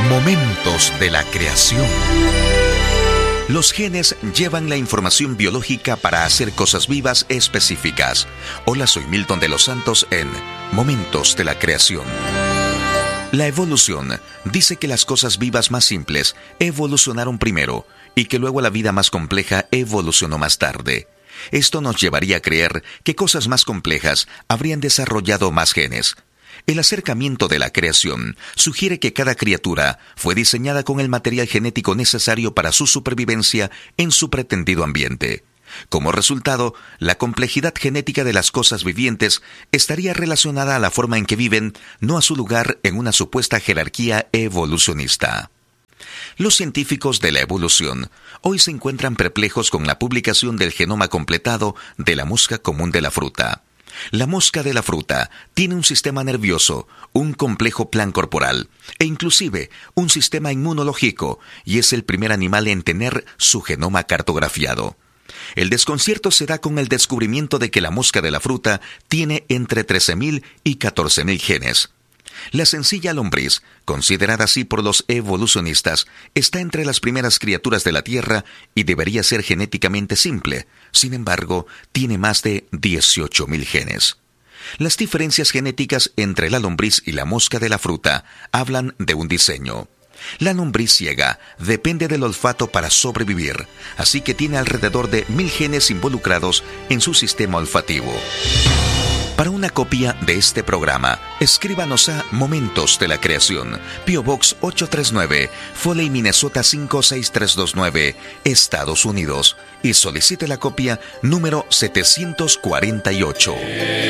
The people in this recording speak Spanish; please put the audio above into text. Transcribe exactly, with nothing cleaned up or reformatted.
Momentos de la creación. Los genes llevan la información biológica para hacer cosas vivas específicas. Hola, soy Milton de los Santos en Momentos de la Creación. La evolución dice que las cosas vivas más simples evolucionaron primero y que luego la vida más compleja evolucionó más tarde. Esto nos llevaría a creer que cosas más complejas habrían desarrollado más genes. El acercamiento de la creación sugiere que cada criatura fue diseñada con el material genético necesario para su supervivencia en su pretendido ambiente. Como resultado, la complejidad genética de las cosas vivientes estaría relacionada a la forma en que viven, no a su lugar en una supuesta jerarquía evolucionista. Los científicos de la evolución hoy se encuentran perplejos con la publicación del genoma completado de la mosca común de la fruta. La mosca de la fruta tiene un sistema nervioso, un complejo plan corporal e inclusive un sistema inmunológico y es el primer animal en tener su genoma cartografiado. El desconcierto se da con el descubrimiento de que la mosca de la fruta tiene entre trece mil y catorce mil genes. La sencilla lombriz, considerada así por los evolucionistas, está entre las primeras criaturas de la Tierra y debería ser genéticamente simple. Sin embargo, tiene más de dieciocho mil genes. Las diferencias genéticas entre la lombriz y la mosca de la fruta hablan de un diseño. La lombriz ciega depende del olfato para sobrevivir, así que tiene alrededor de mil genes involucrados en su sistema olfativo. Para una copia de este programa, escríbanos a Momentos de la Creación, P O Box ocho tres nueve, Foley, Minnesota cinco seis tres dos nueve, Estados Unidos, y solicite la copia número setecientos cuarenta y ocho.